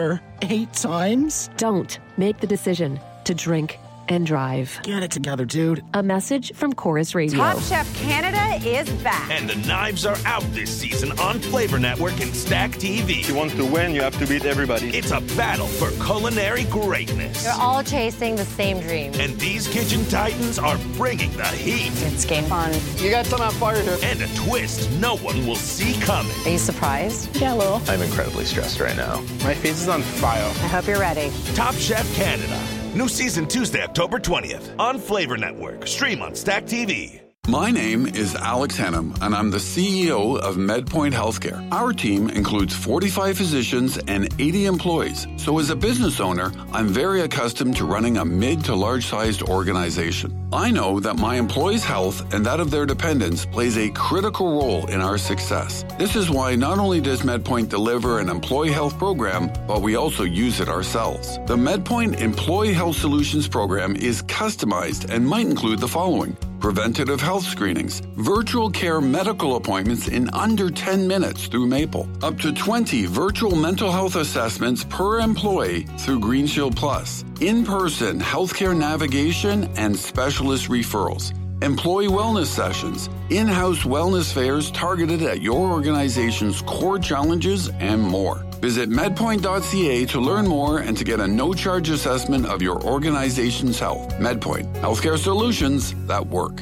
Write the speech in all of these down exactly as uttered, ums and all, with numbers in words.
her eight times? Don't make the decision to drink and drive. Get it together, dude. A message from Chorus Radio. Top Chef Canada is back. And the knives are out this season on Flavor Network and Stack T V. If you want to win, you have to beat everybody. It's a battle for culinary greatness. They're all chasing the same dream. And these kitchen titans are bringing the heat. It's game fun. You got some on fire here. And a twist no one will see coming. Are you surprised? Yeah, a little. I'm incredibly stressed right now. My face is on fire. I hope you're ready. Top Chef Canada. New season Tuesday, October twentieth on Flavor Network. Stream on Stack T V. My name is Alex Hannum, and I'm the C E O of MedPoint Healthcare. Our team includes forty-five physicians and eighty employees. So as a business owner, I'm very accustomed to running a mid to large-sized organization. I know that my employees' health and that of their dependents plays a critical role in our success. This is why not only does MedPoint deliver an employee health program, but we also use it ourselves. The MedPoint Employee Health Solutions program is customized and might include the following: preventative health screenings, virtual care medical appointments in under ten minutes through Maple, up to twenty virtual mental health assessments per employee through Green Shield Plus, in-person healthcare navigation and specialist referrals, employee wellness sessions, in-house wellness fairs targeted at your organization's core challenges, and more. Visit medpoint dot c a to learn more and to get a no-charge assessment of your organization's health. MedPoint, healthcare solutions that work.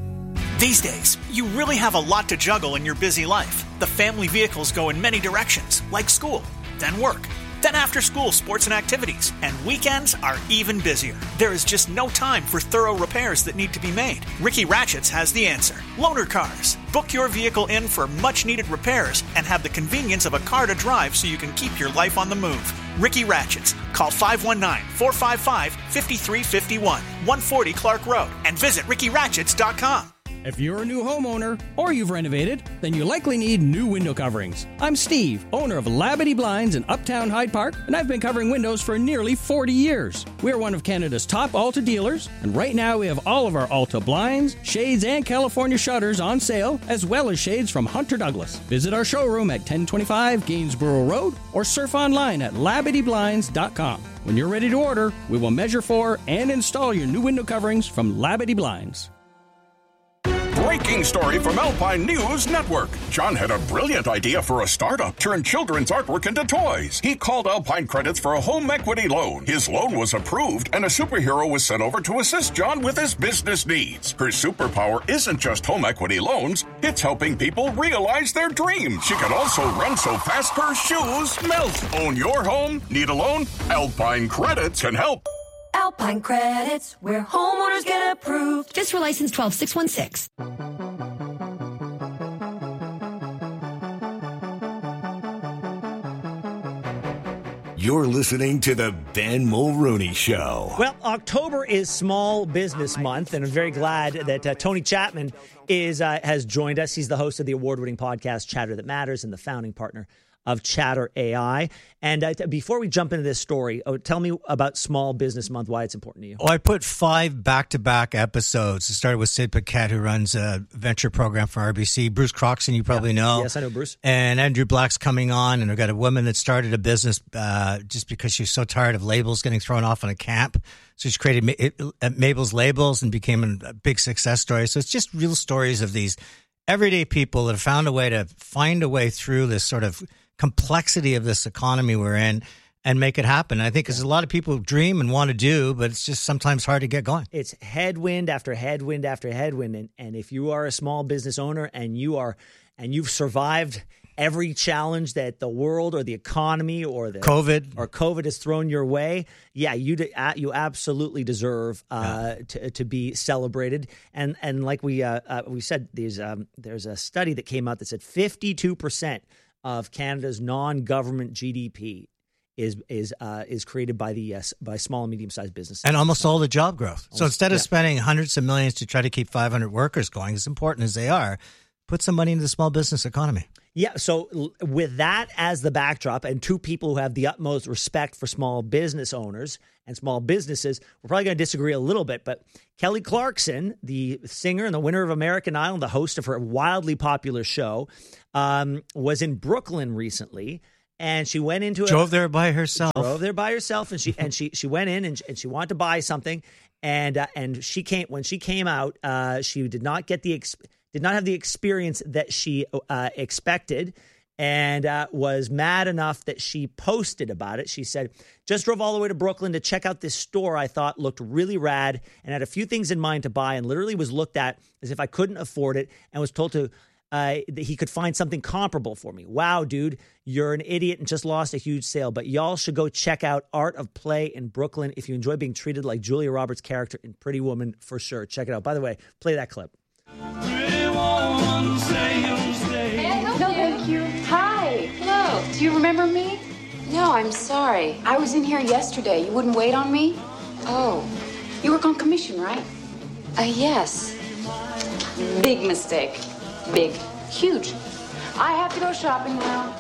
These days, you really have a lot to juggle in your busy life. The family vehicles go in many directions, like school, then work, then after school sports and activities, and weekends are even busier. There is just no time for thorough repairs that need to be made. Ricky Ratchets has the answer. Loaner Cars. Book your vehicle in for much needed repairs and have the convenience of a car to drive so you can keep your life on the move. Ricky Ratchets. Call five one nine, four five five, five three five one, one forty Clark Road, and visit ricky ratchets dot com. If you're a new homeowner or you've renovated, then you likely need new window coverings. I'm Steve, owner of Labadee Blinds in Uptown Hyde Park, and I've been covering windows for nearly forty years. We're one of Canada's top Alta dealers, and right now we have all of our Alta blinds, shades, and California shutters on sale, as well as shades from Hunter Douglas. Visit our showroom at ten twenty-five Gainsborough Road or surf online at labadee blinds dot com. When you're ready to order, we will measure for and install your new window coverings from Labadee Blinds. Breaking story from Alpine News Network. John had a brilliant idea for a startup. Turn children's artwork into toys. He called Alpine Credits for a home equity loan. His loan was approved, and a superhero was sent over to assist John with his business needs. Her superpower isn't just home equity loans. It's helping people realize their dreams. She can also run so fast her shoes melt. Own your home? Need a loan? Alpine Credits can help. Alpine Credits, where homeowners get approved. Just for license twelve six one six. You're listening to the Ben Mulrooney Show. Well, October is Small Business Month, and I'm very glad that uh, Tony Chapman is uh, has joined us. He's the host of the award-winning podcast Chatter That Matters and the founding partner of Chatter A I. And uh, before we jump into this story, oh, tell me about Small Business Month, why it's important to you. Well, I put five back-to-back episodes. It started with Sid Paquette, who runs a venture program for R B C. Bruce Croxon, you probably yeah. know. Yes, I know Bruce. And Andrew Black's coming on, and I've got a woman that started a business uh, just because she's so tired of labels getting thrown off on a camp. So she created Ma- Mabel's Labels and became a big success story. So it's just real stories of these everyday people that have found a way to find a way through this sort of complexity of this economy we're in and make it happen. I think there's a lot of people who dream and want to do, but it's just sometimes hard to get going. It's headwind after headwind after headwind. And, and if you are a small business owner and you are, and you've survived every challenge that the world or the economy or the COVID or COVID has thrown your way, yeah, you you absolutely deserve uh, yeah. to to be celebrated. And and like we uh, uh, we said, there's um, there's a study that came out that said fifty-two percent of Canada's non-government G D P is is uh, is created by the uh, by small and medium sized businesses, and almost all the job growth. Almost, so instead of yeah. spending hundreds of millions to try to keep five hundred workers going, as important as they are, put some money into the small business economy. Yeah. So with that as the backdrop, and two people who have the utmost respect for small business owners and small businesses, we're probably going to disagree a little bit. But Kelly Clarkson, the singer and the winner of American Idol, the host of her wildly popular show, um, was in Brooklyn recently. and she went into drove a, there by herself. Drove there by herself, and she and she she went in and, and she wanted to buy something, and uh, and she came when she came out, uh, she did not get the ex- did not have the experience that she uh, expected. And uh, was mad enough that she posted about it. She said, just drove all the way to Brooklyn to check out this store I thought looked really rad and had a few things in mind to buy, and literally was looked at as if I couldn't afford it, and was told to uh, that he could find something comparable for me. Wow, dude, you're an idiot and just lost a huge sale. But y'all should go check out Art of Play in Brooklyn if you enjoy being treated like Julia Roberts' character in Pretty Woman, for sure. Check it out. By the way, play that clip. No, thank you. Hi. Hello. Do you remember me? No, I'm sorry. I was in here yesterday. You wouldn't wait on me? Oh. You work on commission, right? Uh, yes. Big mistake. Big. Huge. I have to go shopping now.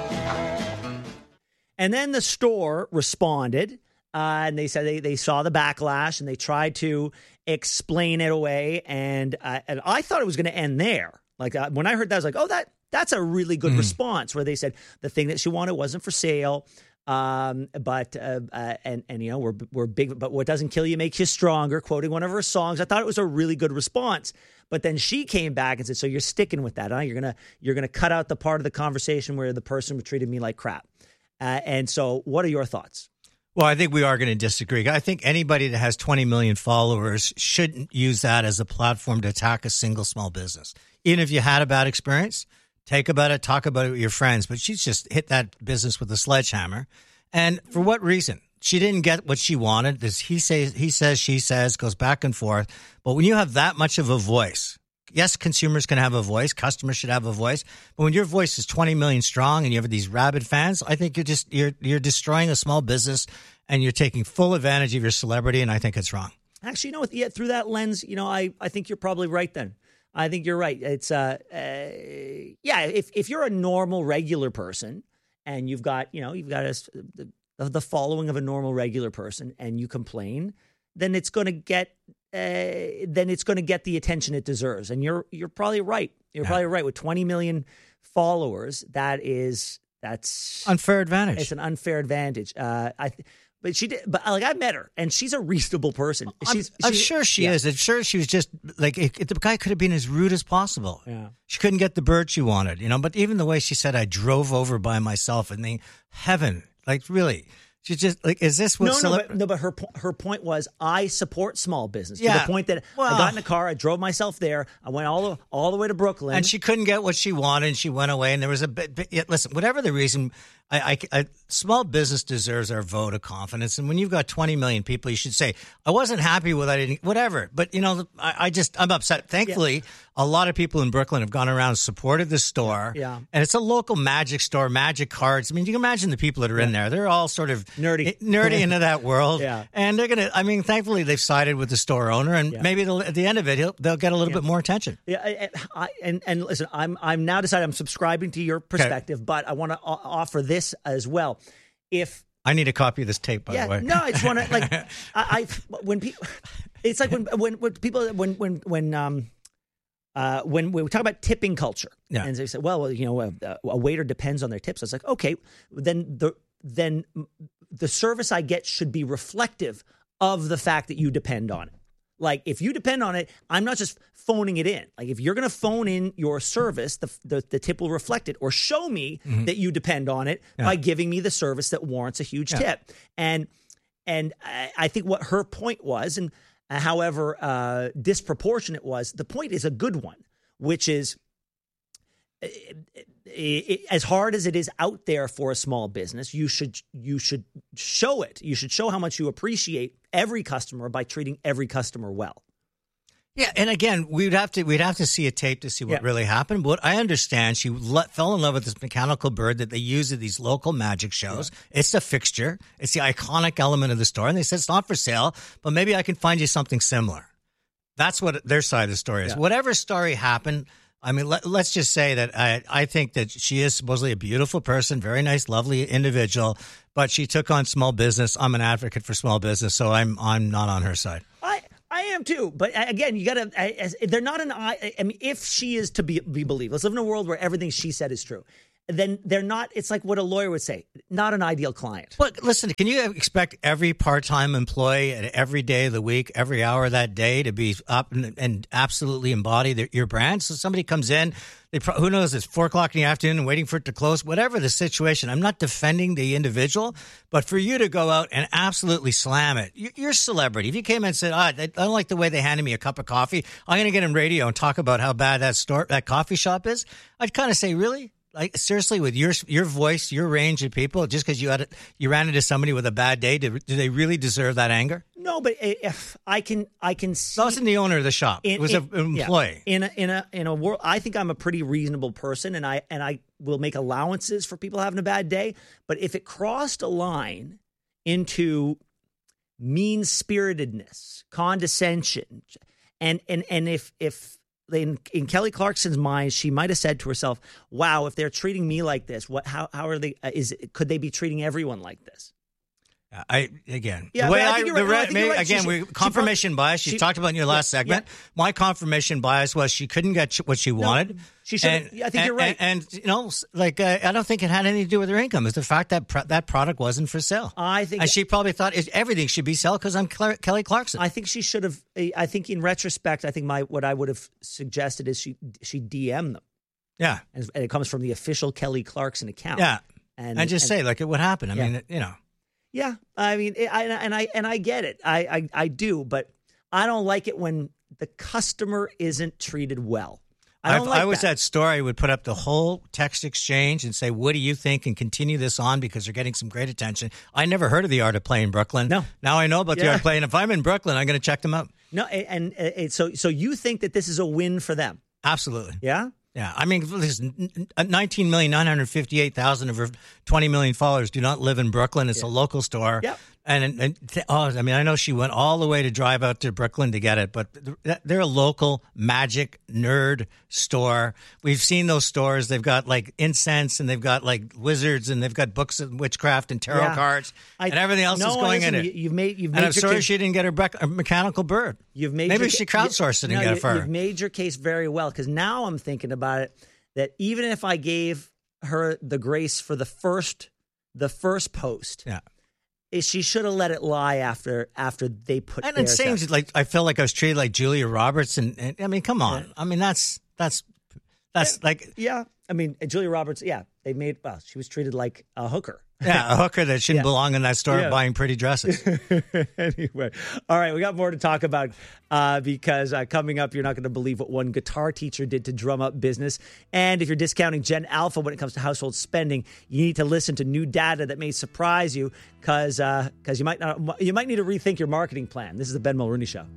And then the store responded, uh, and they said they, they saw the backlash, and they tried to explain it away. And, uh, and I thought it was going to end there. Like uh, when I heard that, I was like, oh, that that's a really good mm. response, where they said the thing that she wanted wasn't for sale. Um, but uh, uh, and and you know we're we're big, but what doesn't kill you makes you stronger. Quoting one of her songs, I thought it was a really good response. But then she came back and said, "So you're sticking with that, huh? You're gonna you're gonna cut out the part of the conversation where the person treated me like crap." Uh, and so, what are your thoughts? Well, I think we are going to disagree. I think anybody that has twenty million followers shouldn't use that as a platform to attack a single small business. Even if you had a bad experience, take about it, talk about it with your friends. But she's just hit that business with a sledgehammer. And for what reason? She didn't get what she wanted. This he says, he says, she says, goes back and forth. But when you have that much of a voice, yes, consumers can have a voice. Customers should have a voice. But when your voice is twenty million strong and you have these rabid fans, I think you're just you're you're destroying a small business, and you're taking full advantage of your celebrity. And I think it's wrong. Actually, you know, yeah, through that lens, you know, I, I think you're probably right then. I think you're right. It's uh, uh yeah. If if you're a normal, regular person, and you've got you know you've got a, the the following of a normal, regular person, and you complain, then it's going to get uh, then it's going to get the attention it deserves. And you're you're probably right. You're yeah. probably right. With twenty million followers, that is that's unfair advantage. It's an unfair advantage. Uh, I. But she did, but like I met her, and she's a reasonable person. She's, I'm, I'm she, sure she yeah. is. I'm sure she was just like it, it, the guy could have been as rude as possible. Yeah, she couldn't get the bird she wanted, you know. But even the way she said, "I drove over by myself," and the heaven, like really, she just like, is this what? No, cele- no, but, no. But her her point was, I support small business. Yeah. To the point that well, I got in a car, I drove myself there, I went all the all the way to Brooklyn, and she couldn't get what she wanted, and she went away. And there was a bit. bit yeah, listen, whatever the reason. I, I, I, small business deserves our vote of confidence, and when you've got twenty million people, you should say, "I wasn't happy with it, whatever." But you know, I, I just I'm upset. Thankfully, yeah. a lot of people in Brooklyn have gone around and supported the store, yeah. and it's a local magic store, magic cards. I mean, you can imagine the people that are yeah. in there; they're all sort of nerdy, nerdy into that world, yeah. and they're gonna. I mean, thankfully, they've sided with the store owner, and yeah. maybe at the end of it, he'll, they'll get a little yeah. bit more attention. Yeah, I, I, and and listen, I'm I'm now decided I'm subscribing to your perspective, okay. but I want to o- offer this as well. If I need a copy of this tape, by yeah, the way. No, I just want to like I, I when people, it's like when when when people when when when um uh when we talk about tipping culture, yeah. and they say, well, you know, a, a waiter depends on their tips. It's like, okay, then the then the service I get should be reflective of the fact that you depend on it. Like, if you depend on it, I'm not just phoning it in. Like, if you're going to phone in your service, the, the the tip will reflect it, or show me mm-hmm. that you depend on it yeah. by giving me the service that warrants a huge yeah. tip. And and I, I think what her point was, and however uh, disproportionate was, the point is a good one, which is it, it, it, as hard as it is out there for a small business, you should you should show it. You should show how much you appreciate every customer by treating every customer well. Yeah, and again, we'd have to we'd have to see a tape to see what yeah. really happened. But I understand she le- fell in love with this mechanical bird that they use at these local magic shows. Yeah. It's a fixture. It's the iconic element of the store. And they said it's not for sale, but maybe I can find you something similar. That's what their side of the story is. Yeah. Whatever story happened, I mean, let, let's just say that I, I think that she is supposedly a beautiful person, very nice, lovely individual, but she took on small business. I'm an advocate for small business, so I'm I'm not on her side. I I am too, but again, you got to. They're not an. I, I mean, if she is to be be believed, let's live in a world where everything she said is true. then they're not, it's like what a lawyer would say, not an ideal client. But listen, can you expect every part-time employee at every day of the week, every hour of that day to be up and, and absolutely embody their, your brand? So somebody comes in, they pro- who knows, it's four o'clock in the afternoon and waiting for it to close, whatever the situation. I'm not defending the individual, but for you to go out and absolutely slam it, you- you're a celebrity. If you came in and said, oh, I don't like the way they handed me a cup of coffee, I'm going to get on radio and talk about how bad that store, that coffee shop is, I'd kind of say, really? Like, seriously, with your your voice, your range of people, just because you had a, you ran into somebody with a bad day, do, do they really deserve that anger? No, but if I can, I can see. That wasn't the owner of the shop; in, it was in, an employee. Yeah. In a in a in a world, I think I'm a pretty reasonable person, and I and I will make allowances for people having a bad day. But if it crossed a line into mean-spiritedness, condescension, and and and if if. In, in Kelly Clarkson's mind, she might have said to herself, "Wow, if they're treating me like this, what? How? How are they? Uh, is could they be treating everyone like this?" I again, yeah, the way I, I, think you're the right. No, I re- think you're right. again, She- we she confirmation probably- bias. You she- talked about in your last yeah, segment. yeah. My confirmation bias was she couldn't get ch- what she wanted. she should- And- yeah, I think and- you're right. And, and, you know, like uh, I don't think it had anything to do with her income. It's the fact that pr- that product wasn't for sale. I think, and she probably thought is everything should be sell because I'm Cla- Kelly Clarkson. I think she should have. I think in retrospect, I think my what I would have suggested is she she D M them. Yeah, and, and it comes from the official Kelly Clarkson account. Yeah, and and just and, say like it would happen. I Yeah. mean, you know. Yeah, I mean, I, and I and I get it. I, I I do, but I don't like it when the customer isn't treated well. I don't If like I was that. that store, I would put up the whole text exchange and say, "What do you think?" and continue this on because they're getting some great attention. I never heard of the Art of Play in Brooklyn. No, now I know about the Yeah. Art of Play, and if I'm in Brooklyn, I'm going to check them out. No, and, and, and so so you think that this is a win for them? Absolutely. Yeah. Yeah, I mean, listen, nineteen million nine hundred fifty-eight thousand of her twenty million followers do not live in Brooklyn. It's Yeah. a local store. Yep. And, and oh, I mean, I know she went all the way to drive out to Brooklyn to get it, but they're a local magic nerd store. We've seen those stores. They've got like incense and they've got like wizards and they've got books of witchcraft and tarot Yeah. cards I- and everything else no, is going listen, in it. you- You've made you've and made I'm your sorry case- she didn't get her bec- a mechanical bird. You've made Maybe your she ca- crowdsourced it and no, get you, it for her. You've made your case very well because now I'm thinking about it that even if I gave her the grace for the first the first post, yeah. is she should have let it lie after after they put. And it theirs seems out. like I felt like I was treated like Julia Roberts, and, and I mean, come on. I mean, that's that's that's like yeah. I mean, Julia Roberts. Yeah, they made. Well, she was treated like a hooker. yeah, a hooker that shouldn't Yeah. belong in that store Yeah. buying pretty dresses. Anyway, all right, we got more to talk about uh, because uh, coming up, you're not going to believe what one guitar teacher did to drum up business. And if you're discounting Gen Alpha when it comes to household spending, you need to listen to new data that may surprise you because uh, because you might not you might need to rethink your marketing plan. This is the Ben Mulrooney Show.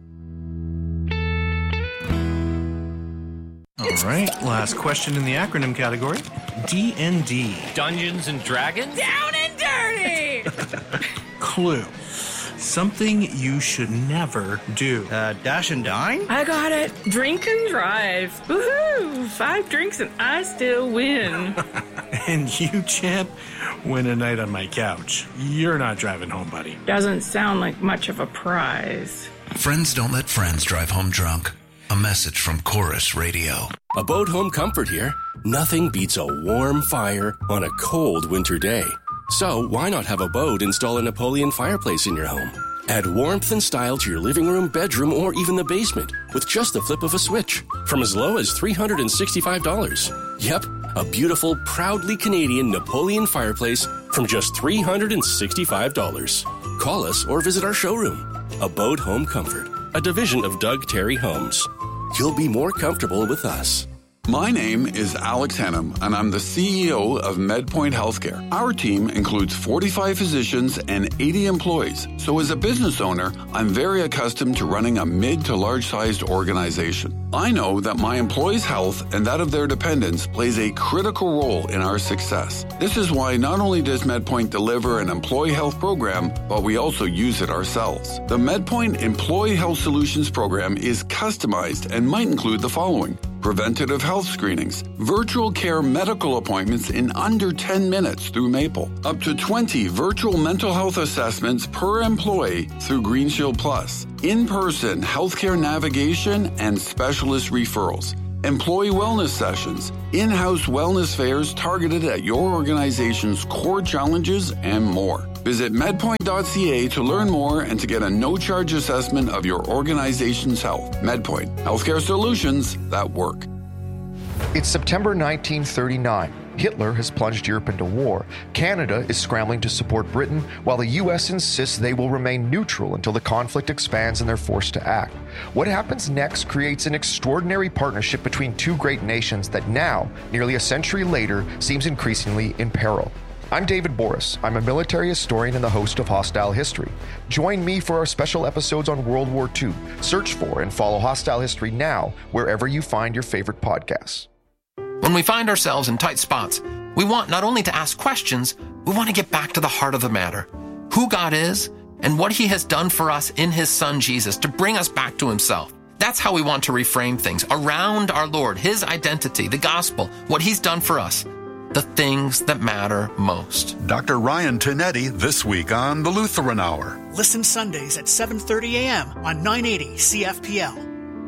All right, last question in the acronym category. D and D. Dungeons and Dragons? Down and dirty! Clue. Something you should never do. Uh, dash and dine? I got it. Drink and drive. Woohoo! Five drinks and I still win. And you, champ, win a night on my couch. You're not driving home, buddy. Doesn't sound like much of a prize. Friends don't let friends drive home drunk. A message from Chorus Radio. Abode Home Comfort here. Nothing beats a warm fire on a cold winter day. So why not have Abode install a Napoleon fireplace in your home? Add warmth and style to your living room, bedroom, or even the basement with just the flip of a switch from as low as three hundred sixty-five dollars. Yep, a beautiful, proudly Canadian Napoleon fireplace from just three hundred sixty-five dollars. Call us or visit our showroom. Abode Home Comfort, a division of Doug Terry Homes. You'll be more comfortable with us. My name is Alex Hannum, and I'm the C E O of MedPoint Healthcare. Our team includes forty-five physicians and eighty employees. So as a business owner, I'm very accustomed to running a mid to large-sized organization. I know that my employees' health and that of their dependents plays a critical role in our success. This is why not only does MedPoint deliver an employee health program, but we also use it ourselves. The MedPoint Employee Health Solutions program is customized and might include the following: preventative health screenings, virtual care medical appointments in under ten minutes through Maple, up to twenty virtual mental health assessments per employee through GreenShield Plus, in-person healthcare navigation and specialist referrals, employee wellness sessions, in-house wellness fairs targeted at your organization's core challenges, and more. Visit medpoint dot c a to learn more and to get a no-charge assessment of your organization's health. MedPoint, healthcare solutions that work. It's September nineteen thirty-nine. Hitler has plunged Europe into war. Canada is scrambling to support Britain, while the U S insists they will remain neutral until the conflict expands and they're forced to act. What happens next creates an extraordinary partnership between two great nations that now, nearly a century later, seems increasingly in peril. I'm David Boris. I'm a military historian and the host of Hostile History. Join me for our special episodes on World War Two. Search for and follow Hostile History now, wherever you find your favorite podcasts. When we find ourselves in tight spots, we want not only to ask questions, we want to get back to the heart of the matter. Who God is and what he has done for us in his son Jesus to bring us back to himself. That's how we want to reframe things around our Lord, his identity, the gospel, what he's done for us, the things that matter most. Doctor Ryan Tinetti this week on the Lutheran Hour. Listen Sundays at seven thirty a.m. on nine eighty C F P L.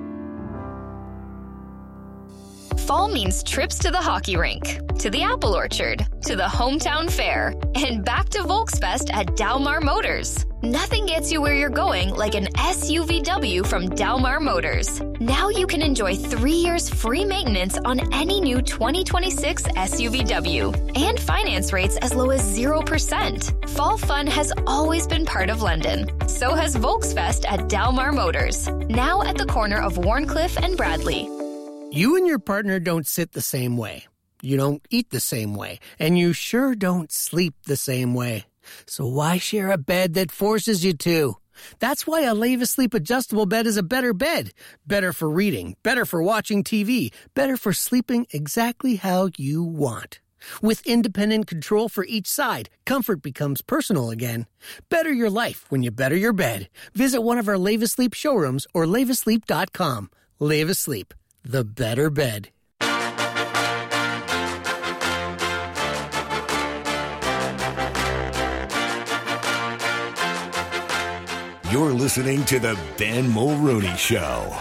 Fall means trips to the hockey rink, to the apple orchard, to the hometown fair, and back to Volksfest at Dalmar Motors. Nothing gets you where you're going like an S U V W from Dalmar Motors. Now you can enjoy three years free maintenance on any new twenty twenty-six S U V W and finance rates as low as zero percent. Fall fun has always been part of London. So has Volksfest at Dalmar Motors, now at the corner of Warncliffe and Bradley. You and your partner don't sit the same way. You don't eat the same way. And you sure don't sleep the same way. So why share a bed that forces you to? That's why a Leva Sleep adjustable bed is a better bed. Better for reading, better for watching T V, better for sleeping exactly how you want. With independent control for each side, comfort becomes personal again. Better your life when you better your bed. Visit one of our Leva Sleep showrooms or leva sleep dot com. Leva Sleep. The better bed. You're listening to the Ben Mulrooney Show.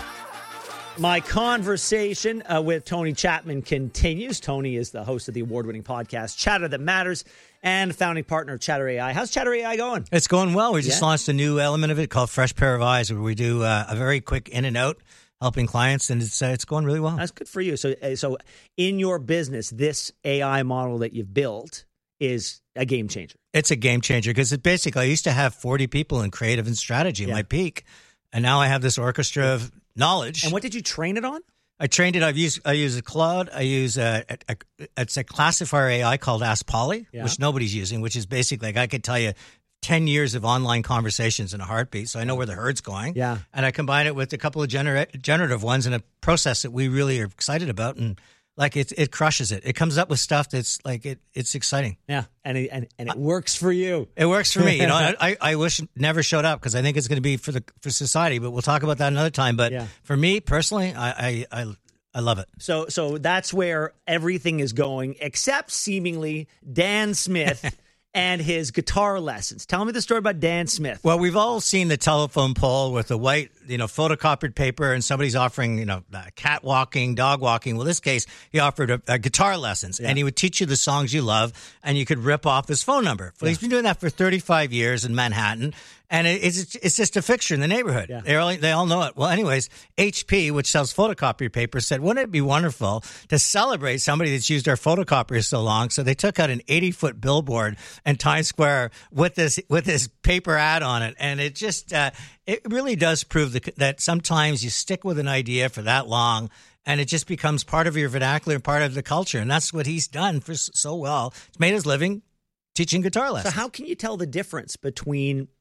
My conversation uh, with Tony Chapman continues. Tony is the host of the award-winning podcast Chatter That Matters and founding partner of Chatter A I. How's Chatter A I going? It's going well. We just yeah. launched a new element of it called Fresh Pair of Eyes, where we do uh, a very quick in and out, helping clients, and it's uh, it's going really well. That's good for you. So, uh, so in your business, this A I model that you've built is a game changer. It's a game changer because it basically, I used to have forty people in creative and strategy at Yeah. my peak, and now I have this orchestra of knowledge. And what did you train it on? I trained it. I've used I use a Claude. I use a, a, a it's a classifier A I called Ask Polly, Yeah. which nobody's using. Which is basically like I could tell you ten years of online conversations in a heartbeat, so I know where the herd's going. Yeah. And I combine it with a couple of genera- generative ones in a process that we really are excited about, and like it it crushes it. It comes up with stuff that's like it it's exciting. Yeah, and it, and, and it works for you. It works for me. You know, I I wish it never showed up because I think it's going to be for the for society, but we'll talk about that another time. But Yeah. for me personally, I I. I I love it. So, so that's where everything is going, except seemingly Dan Smith and his guitar lessons. Tell me the story about Dan Smith. Well, we've all seen the telephone pole with the white, you know, photocopied paper, and somebody's offering, you know, uh, cat walking, dog walking. Well, in this case, he offered a, a guitar lessons, Yeah. and he would teach you the songs you love, and you could rip off his phone number. Well, he's been doing that for thirty-five years in Manhattan, and it, it's it's just a fixture in the neighborhood. Yeah. They all they all know it. Well, anyways, H P, which sells photocopier paper, said, "Wouldn't it be wonderful to celebrate somebody that's used our photocopiers so long?" So they took out an eighty-foot billboard in Times Square with this with this paper ad on it, and it just uh, it really does prove the, that sometimes you stick with an idea for that long, and it just becomes part of your vernacular, part of the culture, and that's what he's done for s- so well. He's made his living teaching guitar lessons. So how can you tell the difference between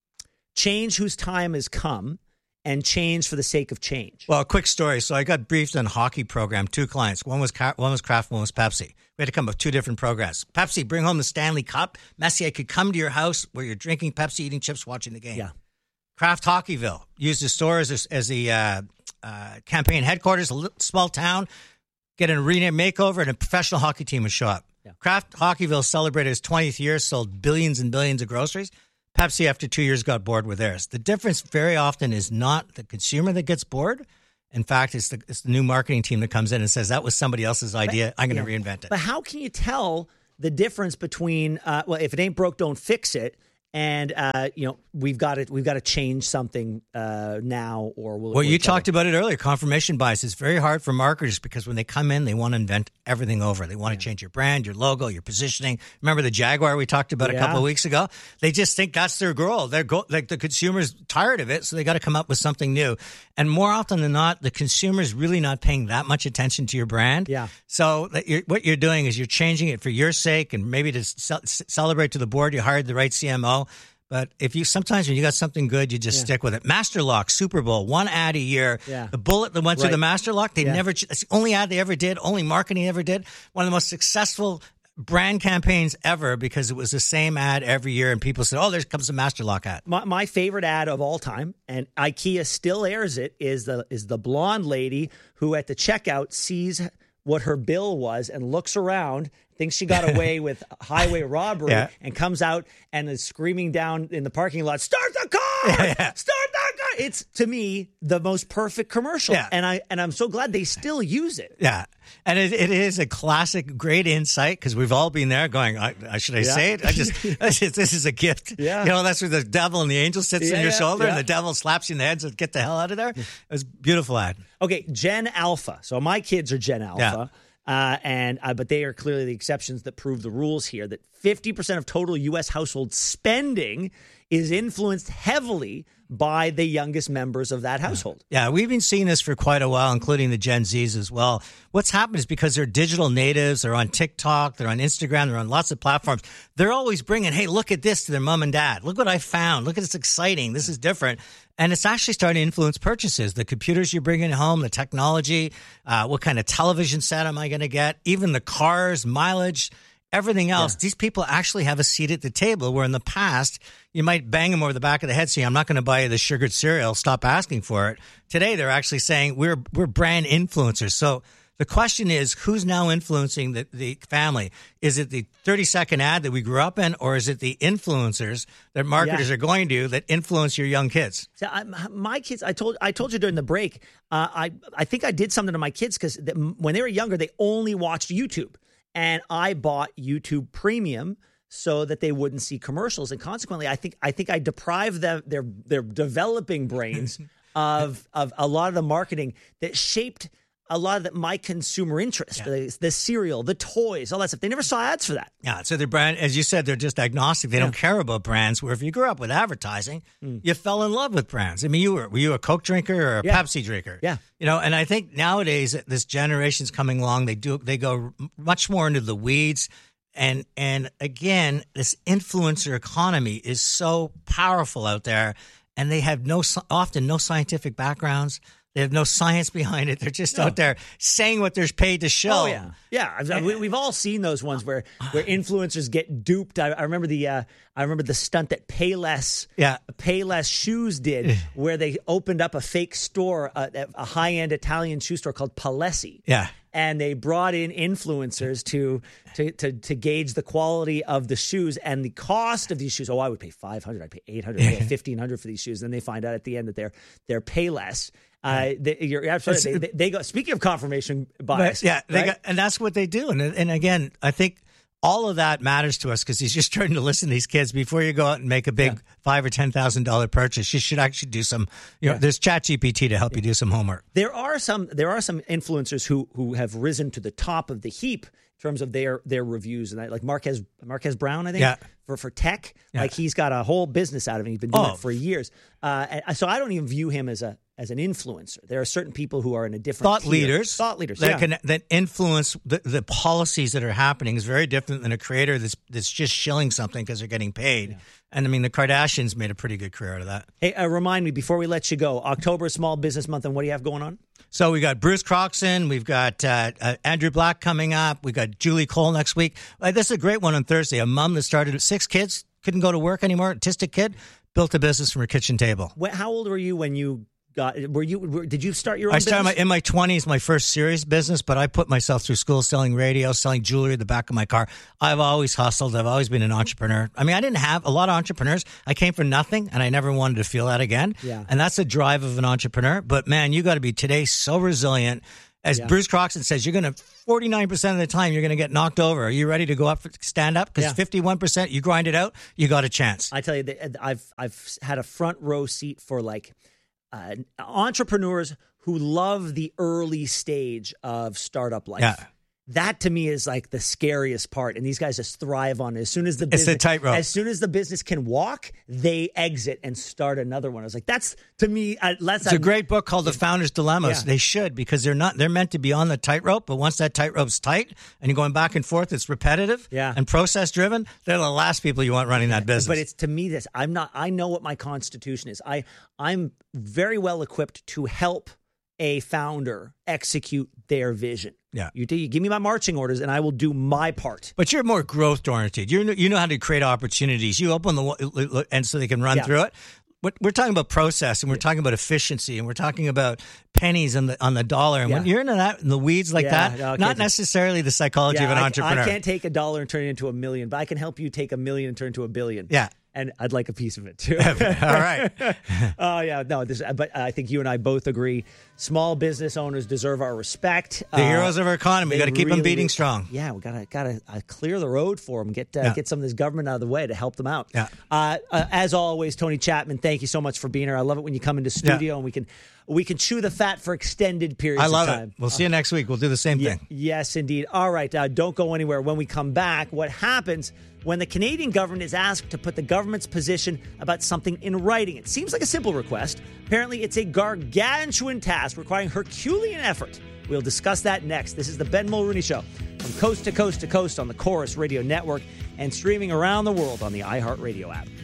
change whose time has come and change for the sake of change? Well, a quick story. So I got briefed on a hockey program, two clients. One was Ca- one was Kraft, one was Pepsi. We had to come up with two different programs. Pepsi, bring home the Stanley Cup. Messier could come to your house where you're drinking Pepsi, eating chips, watching the game. Yeah. Kraft Hockeyville used the store as a, as the uh, uh, campaign headquarters, a little, small town, get an arena makeover, and a professional hockey team would show up. Yeah. Kraft Hockeyville celebrated its twentieth year, sold billions and billions of groceries. Pepsi, after two years, got bored with theirs. The difference very often is not the consumer that gets bored. In fact, it's the, it's the new marketing team that comes in and says, that was somebody else's idea. But, I'm going to yeah. reinvent it. But how can you tell the difference between, uh, well, if it ain't broke, don't fix it, and uh, you know we've got to we've got to change something uh, now, or we'll. Well, you we'll talked about it earlier. Confirmation bias is very hard for marketers because when they come in, they want to invent everything over. They want yeah. to change your brand, your logo, your positioning. Remember the Jaguar we talked about yeah. a couple of weeks ago? They just think that's their goal. They're go- like the consumer's tired of it, so they got to come up with something new. And more often than not, the consumer's really not paying that much attention to your brand. Yeah. So that you're, what you're doing is you're changing it for your sake, and maybe to ce- celebrate to the board you hired the right C M O. But if you sometimes when you got something good, you just yeah. stick with it. Master Lock, Super Bowl, one ad a year. Yeah. The bullet that went right. through the Master Lock, they yeah. never. That's the only ad they ever did. Only marketing they ever did. One of the most successful brand campaigns ever because it was the same ad every year, and people said, "Oh, there comes the Master Lock ad." My, my favorite ad of all time, and IKEA still airs it, is the is the blonde lady who at the checkout sees what her bill was and looks around, thinks she got away with highway robbery, yeah. and comes out and is screaming down in the parking lot, "Start the car! Yeah, yeah. Start the car!" It's, to me, the most perfect commercial, yeah. and I and I'm so glad they still use it. Yeah, and it, it is a classic, great insight because we've all been there going, I, I, "Should I yeah. say it? I just this is a gift." Yeah, you know, that's where the devil and the angel sits yeah, on your yeah, shoulder, yeah. and the devil slaps you in the head, so get the hell out of there. It was a beautiful ad. Okay, Gen Alpha. So my kids are Gen Alpha. Yeah. Uh, and uh, but they are clearly the exceptions that prove the rules here, that fifty percent of total U S household spending is influenced heavily by the youngest members of that household. Yeah, we've been seeing this for quite a while, including the Gen Zs as well. What's happened is because they're digital natives, they're on TikTok, they're on Instagram, they're on lots of platforms. They're always bringing, "Hey, look at this," to their mom and dad. "Look what I found. Look at this exciting. This is different." And it's actually starting to influence purchases. The computers you're bringing home, the technology, uh, what kind of television set am I going to get, even the cars, mileage, everything else. Yeah. These people actually have a seat at the table where in the past you might bang them over the back of the head saying, "I'm not going to buy you the sugared cereal. Stop asking for it." Today they're actually saying we're we're brand influencers. So the question is, who's now influencing the, the family? Is it the thirty-second ad that we grew up in, or is it the influencers that marketers yeah. are going to that influence your young kids? So I, my kids, I told I told you during the break, uh, I I think I did something to my kids because when they were younger, they only watched YouTube, and I bought YouTube Premium so that they wouldn't see commercials, and consequently, I think I think I deprived them their their developing brains of of a lot of the marketing that shaped a lot of the, my consumer interest, yeah. the, the cereal, the toys, all that stuff. They never saw ads for that. Yeah, so their brand, as you said, they're just agnostic. They yeah. don't care about brands. Where if you grew up with advertising, mm. you fell in love with brands. I mean, you were were you a Coke drinker or a yeah. Pepsi drinker? Yeah, you know. And I think nowadays this generation's coming along. They do they go much more into the weeds. And and again, this influencer economy is so powerful out there, and they have no often no scientific backgrounds. They have no science behind it. They're just no. out there saying what they're paid to show. Oh, yeah. Yeah. We, we've all seen those ones where, where influencers get duped. I, I remember the uh, I remember the stunt that Payless, yeah. Payless Shoes did, where they opened up a fake store, uh, a high-end Italian shoe store called Palessi. Yeah. And they brought in influencers to, to to to gauge the quality of the shoes and the cost of these shoes. Oh, I would pay five hundred dollars. I'd pay eight hundred dollars. I'd pay fifteen hundred dollars for these shoes. Then they find out at the end that they're they're Payless. Uh, they, you're absolutely. They, they go. Speaking of confirmation bias, yeah, they right? got, and that's what they do. And and again, I think all of that matters to us because he's just trying to listen to these kids before you go out and make a big yeah. five or ten thousand dollar purchase. You should actually do some. You know, yeah. there's ChatGPT to help yeah. you do some homework. There are some. There are some influencers who who have risen to the top of the heap in terms of their their reviews, and I, like Marquez Marquez Brown, I think, yeah. for for tech. Yeah. Like he's got a whole business out of it. He's been doing oh. it for years. Uh, and so I don't even view him as a as an influencer. There are certain people who are in a different thought tier. leaders, thought leaders that yeah. can that influence the, the policies that are happening is very different than a creator that's that's just shilling something because they're getting paid. Yeah. And I mean, the Kardashians made a pretty good career out of that. Hey, uh, remind me before we let you go. October is Small Business Month, and what do you have going on? So we got Bruce Croxon, we've got uh, uh, Andrew Black coming up, we got Julie Cole next week. Uh, this is a great one on Thursday. A mom that started with six kids, couldn't go to work anymore, autistic kid, built a business from her kitchen table. When, how old were you when you got? Were you? Were, did you start your own I business? started my, in my twenties, my first serious business, but I put myself through school selling radio, selling jewelry at the back of my car. I've always hustled. I've always been an entrepreneur. I mean, I didn't have a lot of entrepreneurs. I came from nothing, and I never wanted to feel that again. Yeah. And that's the drive of an entrepreneur. But, man, you got to be today so resilient. As Yeah. Bruce Croxton says, you're going to, forty-nine percent of the time, you're going to get knocked over. Are you ready to go up, stand up? Because Yeah. fifty-one percent, you grind it out, you got a chance. I tell you, that I've I've had a front row seat for like uh, entrepreneurs who love the early stage of startup life. Yeah. That to me is like the scariest part, and these guys just thrive on it. As soon as the It's business, the tightrope. as soon as the business can walk, they exit and start another one. I was like, that's to me. Uh, that's It's a great book called The Founder's Dilemma. Yeah. They should, because they're not. They're meant to be on the tightrope, but once that tightrope's tight and you're going back and forth, it's repetitive Yeah. and process driven. They're the last people you want running that business. But it's to me this. I'm not. I know what my constitution is. I I'm very well equipped to help a founder execute their vision. Yeah. You do. You give me my marching orders, and I will do my part. But you're more growth oriented. You you know how to create opportunities. You open the and so they can run Yeah. through it. What we're talking about process, and we're talking about efficiency, and we're talking about pennies on the on the dollar. And when Yeah. you're into that in the weeds like Yeah, that, okay. not necessarily the psychology Yeah, of an I, entrepreneur. I can't take a dollar and turn it into a million, but I can help you take a million and turn it into a billion. Yeah. And I'd like a piece of it too. All right. Oh yeah, no. This, but I think you and I both agree. Small business owners deserve our respect. The heroes of our economy. We they got to keep them really beating do. strong. Yeah, we gotta gotta uh, clear the road for them. Get uh, Yeah. get some of this government out of the way to help them out. Yeah. Uh, uh, as always, Tony Chapman, thank you so much for being here. I love it when you come into studio and we can we can chew the fat for extended periods. I love of time. it. We'll see you next week. We'll do the same Ye- thing. Yes, indeed. All right, uh, don't go anywhere. When we come back, what happens when the Canadian government is asked to put the government's position about something in writing? It seems like a simple request. Apparently, it's a gargantuan task requiring Herculean effort. We'll discuss that next. This is the Ben Mulrooney Show from coast to coast to coast on the Chorus Radio Network and streaming around the world on the iHeartRadio app.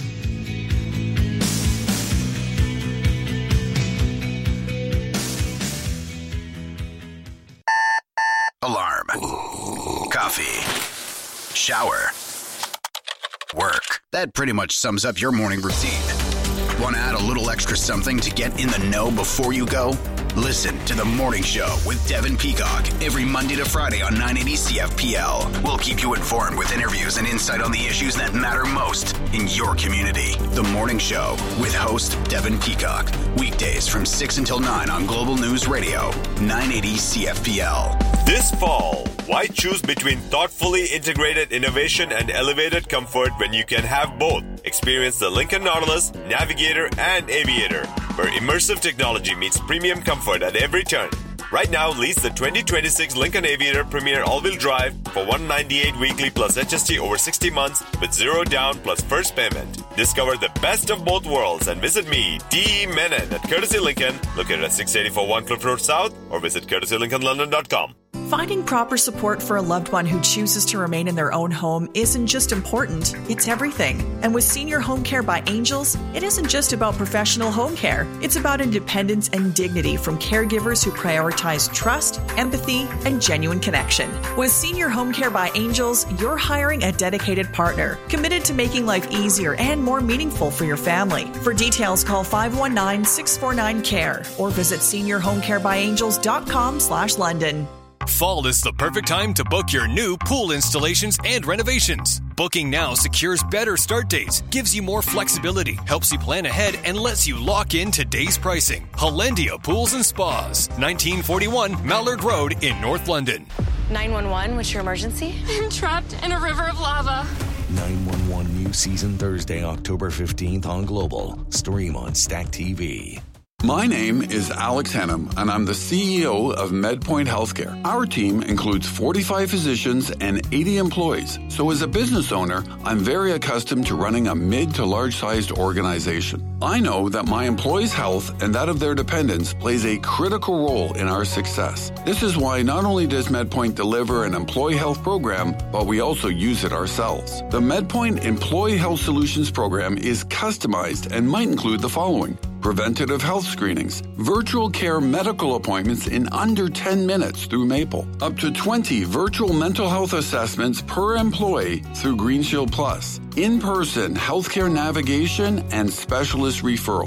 Alarm. Coffee. Shower. Work. That pretty much sums up your morning routine. Want to add a little extra something to get in the know before you go? Listen to The Morning Show with Devin Peacock every Monday to Friday on nine eighty C F P L. We'll keep you informed with interviews and insight on the issues that matter most in your community. The Morning Show with host Devin Peacock. Weekdays from six until nine on Global News Radio, nine eighty C F P L. This fall, why choose between thoughtfully integrated innovation and elevated comfort when you can have both? Experience the Lincoln Nautilus, Navigator, and Aviator, where immersive technology meets premium comfort at every turn. Right now, lease the twenty twenty-six Lincoln Aviator Premier All-Wheel Drive for one hundred ninety-eight dollars weekly plus H S T over sixty months with zero down plus first payment. Discover the best of both worlds and visit me, D E. Menon, at Courtesy Lincoln, located at six eighty-four One Cliff Road South, or visit courtesy lincoln london dot com. Finding proper support for a loved one who chooses to remain in their own home isn't just important, it's everything. And with Senior Home Care by Angels, it isn't just about professional home care. It's about independence and dignity from caregivers who prioritize trust, empathy, and genuine connection. With Senior Home Care by Angels, you're hiring a dedicated partner, committed to making life easier and more meaningful for your family. For details, call five one nine, six four nine, C A R E or visit senior home care by angels dot com slash London. Fall is the perfect time to book your new pool installations and renovations. Booking now secures better start dates, gives you more flexibility, helps you plan ahead, and lets you lock in today's pricing. Hollandia Pools and Spas, nineteen forty-one Mallard Road in North London. nine one one, what's your emergency? I'm trapped in a river of lava. nine one one new season Thursday, October fifteenth on Global. Stream on Stack T V. My name is Alex Hennum, and I'm the C E O of MedPoint Healthcare. Our team includes forty-five physicians and eighty employees. So as a business owner, I'm very accustomed to running a mid to large-sized organization. I know that my employees' health and that of their dependents plays a critical role in our success. This is why not only does MedPoint deliver an employee health program, but we also use it ourselves. The MedPoint Employee Health Solutions program is customized and might include the following: preventative health screenings, virtual care medical appointments in under ten minutes through Maple, up to twenty virtual mental health assessments per employee through GreenShield Plus, in-person healthcare navigation and specialist referrals,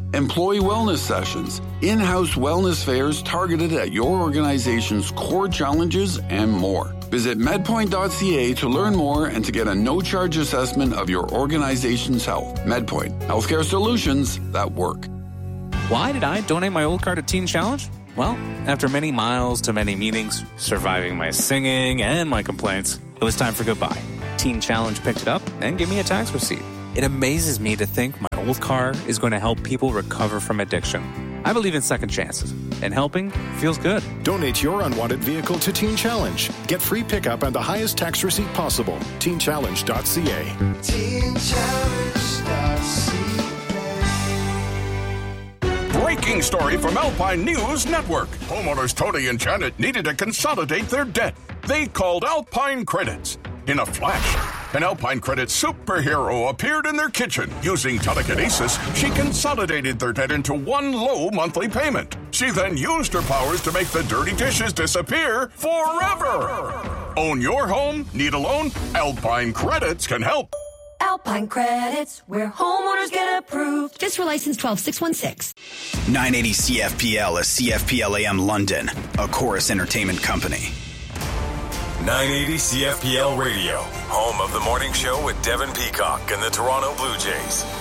employee wellness sessions, in-house wellness fairs targeted at your organization's core challenges, and more. Visit medpoint dot c a to learn more and to get a no-charge assessment of your organization's health. MedPoint, healthcare solutions that work. Why did I donate my old car to Teen Challenge? Well, after many miles to many meetings, surviving my singing and my complaints, it was time for goodbye. Teen Challenge picked it up and gave me a tax receipt. It amazes me to think my old car is going to help people recover from addiction. I believe in second chances, and helping feels good. Donate your unwanted vehicle to Teen Challenge. Get free pickup and the highest tax receipt possible. teen challenge dot c a. teen challenge dot c a. Breaking story from Alpine News Network. Homeowners Tony and Janet needed to consolidate their debt. They called Alpine Credits. In a flash, an Alpine Credits superhero appeared in their kitchen. Using telekinesis, she consolidated their debt into one low monthly payment. She then used her powers to make the dirty dishes disappear forever. Own your home? Need a loan? Alpine Credits can help. Alpine Credits, where homeowners get approved. Just for license twelve six one six. nine eighty C F P L is C F P L A M London, a Chorus Entertainment company. nine eighty C F P L Radio, home of the morning show with Devin Peacock and the Toronto Blue Jays.